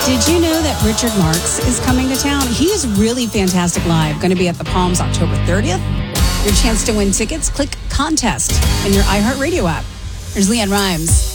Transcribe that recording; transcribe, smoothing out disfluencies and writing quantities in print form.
Did you know that Richard Marx is coming to town? He is really fantastic live. Going to be at the Palms October 30th. Your chance to win tickets, click contest in your iHeartRadio app. There's Leanne Rhymes.